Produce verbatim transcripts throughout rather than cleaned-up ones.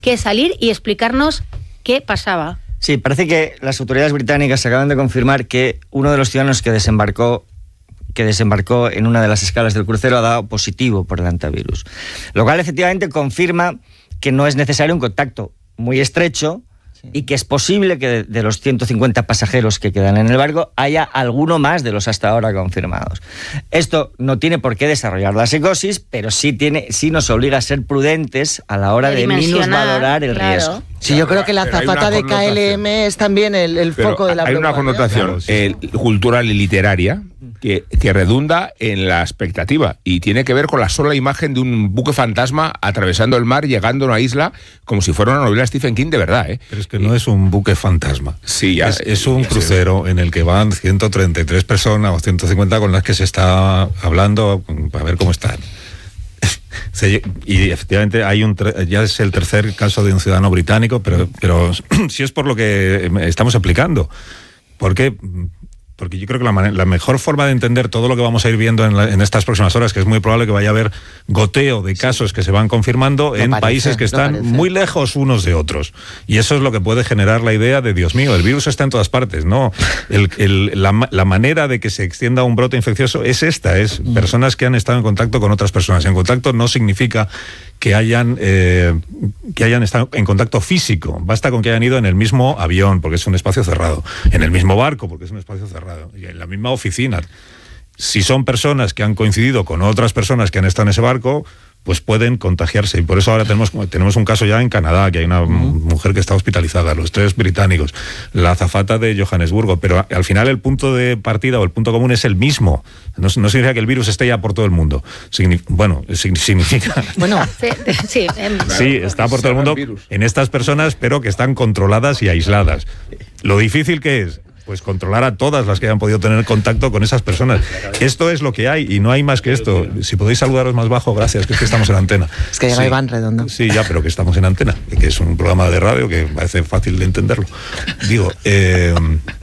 que salir y explicarnos qué pasaba. Sí, parece que las autoridades británicas acaban de confirmar que uno de los ciudadanos que desembarcó que desembarcó en una de las escalas del crucero ha dado positivo por el antivirus. Lo cual efectivamente confirma que no es necesario un contacto muy estrecho y que es posible que de, de los ciento cincuenta pasajeros que quedan en el barco haya alguno más de los hasta ahora confirmados. Esto no tiene por qué desarrollar la psicosis, pero sí, tiene, sí nos obliga a ser prudentes a la hora de, de minusvalorar el claro. riesgo. Sí, yo creo que la azafata de K L M es también el, el foco de la hay una connotación claro, sí. eh, cultural y literaria que, que redunda en la expectativa y tiene que ver con la sola imagen de un buque fantasma atravesando el mar, llegando a una isla, como si fuera una novela de Stephen King de verdad, ¿eh? Pero es que no es un buque fantasma. Sí, ya, es, es un ya crucero en el que van ciento treinta y tres personas o ciento cincuenta con las que se está hablando para ver cómo están. Y efectivamente hay un ya es el tercer caso de un ciudadano británico, pero, pero sí es por lo que estamos explicando. ¿Por qué? Porque yo creo que la, manera, la mejor forma de entender todo lo que vamos a ir viendo en, la, en estas próximas horas, que es muy probable que vaya a haber goteo de casos que se van confirmando no en parece, países que están no muy lejos unos de otros. Y eso es lo que puede generar la idea de, Dios mío, el virus está en todas partes. No, el, el, la, la manera de que se extienda un brote infeccioso es esta, es mm. personas que han estado en contacto con otras personas. En contacto no significa que hayan eh, que hayan estado en contacto físico. Basta con que hayan ido en el mismo avión, porque es un espacio cerrado, en el mismo barco, porque es un espacio cerrado, y en la misma oficina. Si son personas que han coincidido con otras personas que han estado en ese barco, pues pueden contagiarse. Y por eso ahora tenemos, tenemos un caso ya en Canadá, que hay una uh-huh. mujer que está hospitalizada, los tres británicos, la azafata de Johannesburgo, pero al final el punto de partida o el punto común es el mismo. No, no significa que el virus esté ya por todo el mundo. Signi- bueno, significa... Bueno, sí, em, sí, está por todo el mundo en estas personas, pero que están controladas y aisladas. Lo difícil que es... pues controlar a todas las que hayan podido tener contacto con esas personas. Esto es lo que hay y no hay más que esto. Si podéis saludaros más bajo, gracias, que es que estamos en antena. Es que llega sí. Iván Redondo. Sí, ya, pero que estamos en antena, que es un programa de radio que parece fácil de entenderlo. Digo, eh,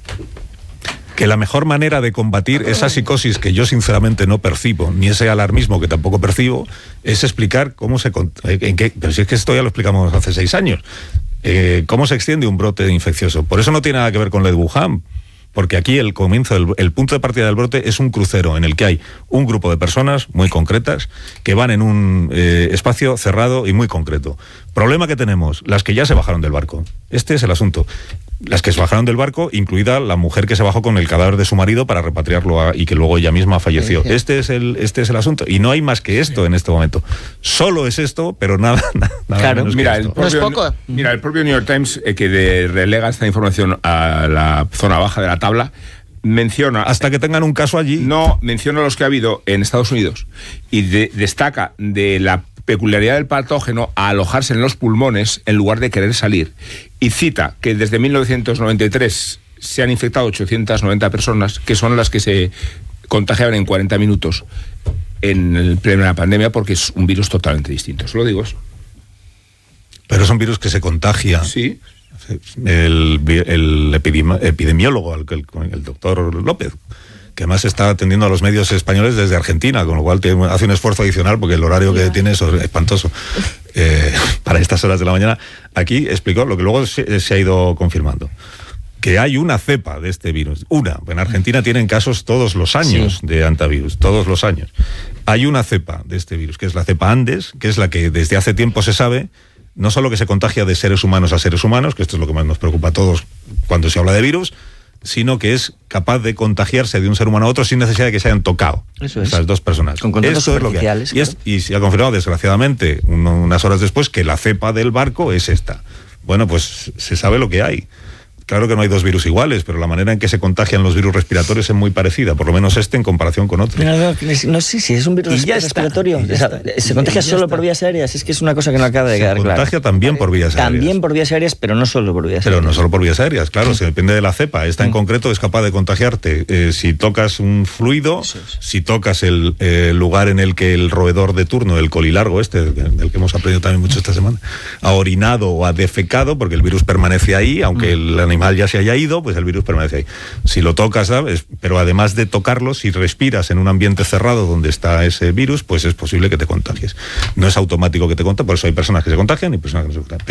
que la mejor manera de combatir esa psicosis que yo sinceramente no percibo, ni ese alarmismo que tampoco percibo, es explicar cómo se... En qué, pero si es que esto ya lo explicamos hace seis años. Eh, cómo se extiende un brote infeccioso. Por eso no tiene nada que ver con la de Wuhan, porque aquí el comienzo, el, el punto de partida del brote es un crucero en el que hay un grupo de personas muy concretas que van en un eh, espacio cerrado y muy concreto. Problema que tenemos, las que ya se bajaron del barco. Este es el asunto. Las que se bajaron del barco, incluida la mujer que se bajó con el cadáver de su marido para repatriarlo a, y que luego ella misma falleció. Sí, sí. Este es el este es el asunto. Y no hay más que esto en este momento. Solo es esto, pero nada, nada claro. menos mira, que el esto. propio, no es poco. Mira, el propio New York Times, eh, que de, relega esta información a la zona baja de la tabla, menciona... Hasta que tengan un caso allí... No, menciona los que ha habido en Estados Unidos y de, destaca de la peculiaridad del patógeno a alojarse en los pulmones en lugar de querer salir. Y cita que desde mil novecientos noventa y tres se han infectado ochocientas noventa personas, que son las que se contagiaban en cuarenta minutos en el pleno de la pandemia, porque es un virus totalmente distinto. Solo digo eso. Pero es un virus que se contagia. Sí. El, el epidemi- epidemiólogo, el, el, el doctor López, que además está atendiendo a los medios españoles desde Argentina, con lo cual tiene, hace un esfuerzo adicional porque el horario que tiene es espantoso eh, para estas horas de la mañana. Aquí explicó lo que luego se, se ha ido confirmando, que hay una cepa de este virus. Una, en Argentina tienen casos todos los años sí. de antivirus, todos los años. Hay una cepa de este virus, que es la cepa Andes, que es la que desde hace tiempo se sabe, no solo que se contagia de seres humanos a seres humanos, que esto es lo que más nos preocupa a todos cuando se habla de virus, sino que es capaz de contagiarse de un ser humano a otro sin necesidad de que se hayan tocado. Eso es. Esas dos personas. Con contactos Eso es lo que hay. Y, es, y se ha confirmado, desgraciadamente, un, unas horas después, que la cepa del barco es esta. Bueno, pues se sabe lo que hay. Claro que no hay dos virus iguales, pero la manera en que se contagian los virus respiratorios es muy parecida, por lo menos este en comparación con otros. No, no, no sé si es un virus respiratorio. O sea, ¿se contagia solo por vías aéreas? Es que es una cosa que no acaba de quedar claro. Se contagia también por vías aéreas. También por vías aéreas, pero no solo por vías pero aéreas. Pero no solo por vías aéreas, claro, se depende de la cepa. Esta en concreto es capaz de contagiarte eh, si tocas un fluido, si tocas el eh, lugar en el que el roedor de turno, el colilargo este, del que hemos aprendido también mucho esta semana, ha orinado o ha defecado, porque el virus permanece ahí, aunque el animal ya se haya ido, pues el virus permanece ahí. Si lo tocas, ¿sabes? Pero además de tocarlo, si respiras en un ambiente cerrado donde está ese virus, pues es posible que te contagies. No es automático que te contagies, por eso hay personas que se contagian y personas que no se contagian.